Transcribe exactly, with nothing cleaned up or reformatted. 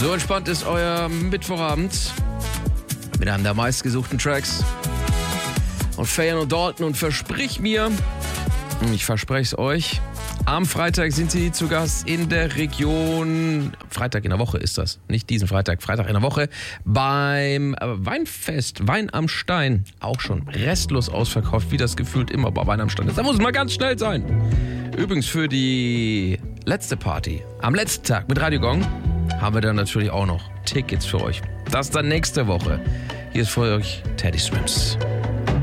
So entspannt ist euer Mittwochabend mit einem der meistgesuchten Tracks. Und Faye und Dalton, und versprich mir, ich verspreche es euch, am Freitag sind sie zu Gast in der Region, Freitag in der Woche ist das, nicht diesen Freitag, Freitag in der Woche, beim Weinfest, Wein am Stein, auch schon restlos ausverkauft, wie das gefühlt immer bei Wein am Stein ist. Da muss es mal ganz schnell sein. Übrigens für die letzte Party, am letzten Tag mit Radio Gong, haben wir dann natürlich auch noch Tickets für euch. Das dann nächste Woche. Hier ist für euch Teddy Swims.